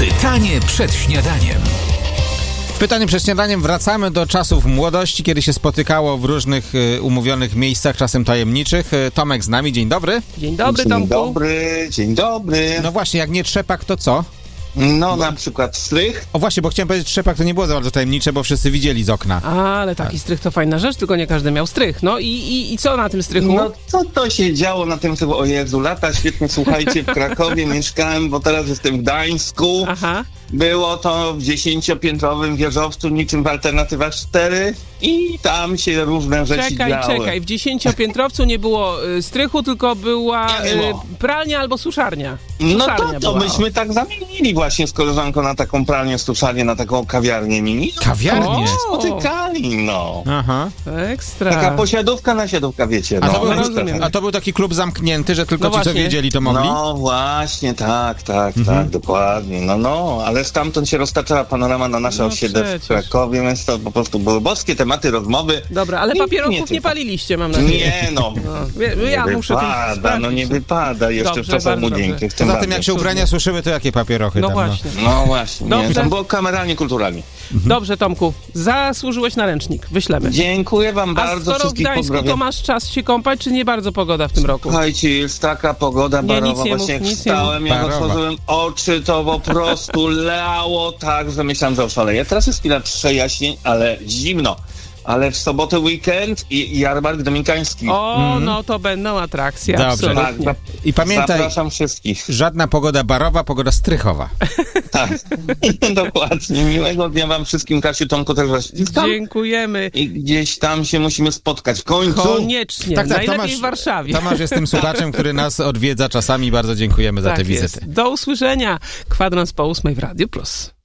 Pytanie przed śniadaniem. Pytanie przed śniadaniem. Wracamy do czasów młodości, kiedy się spotykało w różnych umówionych miejscach, czasem tajemniczych. Tomek z nami, dzień dobry. Dzień dobry, Tomku. Dzień dobry. No właśnie, jak nie trzepak, to co? No na przykład strych. O właśnie, bo chciałem powiedzieć, trzepak to nie było za bardzo tajemnicze, bo wszyscy widzieli z okna. Ale taki strych to fajna rzecz, tylko nie każdy miał strych. No i co na tym strychu? No co to się działo na tym strychu? O Jezu, lata świetnie, słuchajcie, w Krakowie mieszkałem, bo teraz jestem w Gdańsku. Aha. Było to w 10-piętrowym wieżowcu, niczym w Alternatywa 4 i tam się różne rzeczy działy. Czekaj, w 10-piętrowcu nie było strychu, tylko była pralnia albo suszarnia. No to myśmy tak zamienili właśnie z koleżanką na taką pralnię, suszarnię, na taką kawiarnię mini. No, Kawiarnię? spotykali, no. Aha. Ekstra. Taka posiadówka na siadówka, wiecie. A to był taki klub zamknięty, że tylko ci, co wiedzieli, to mogli? No właśnie, tak, dokładnie. No, ale stamtąd się roztaczała panorama na nasze osiedle w Krakowie, więc to po prostu były boskie tematy rozmowy. Dobra, ale papierosów nie paliliście, mam nadzieję. Nie, no. Ja muszę nie wypada jeszcze dobrze, w czasach młodzieńczych. Poza tym, jak się ubrania suszyły, to jakie papierochy tam? No właśnie, dobrze. Tam było kameralnie, kulturalnie. Dobrze, Tomku, zasłużyłeś na ręcznik, wyślemy. Dziękuję wam bardzo, wszystkich pozdrawiam. A skoro w Gdańsku to masz czas się kąpać, czy nie bardzo pogoda w tym roku? Słuchajcie, jest taka pogoda barowa, właśnie jak wstałem, jak otworzyłem oczy, to po prostu lało tak, że myślałem, że oszaleję. Teraz jest chwila przejaśnień, ale zimno. Ale w sobotę weekend i jarmark dominikański. No to będą atrakcje, dobrze. absolutnie. Tak, i pamiętaj, zapraszam wszystkich. Żadna pogoda barowa, pogoda strychowa. Tak, dokładnie. Miłego dnia wam wszystkim, Kasiu, Tomku też was ściskam. Dziękujemy. I gdzieś tam się musimy spotkać w końcu. Koniecznie, najlepiej Tomasz, w Warszawie. Tomasz jest tym słuchaczem, który nas odwiedza czasami. Bardzo dziękujemy za te wizyty. Do usłyszenia. Kwadrans po 8 w Radiu Plus.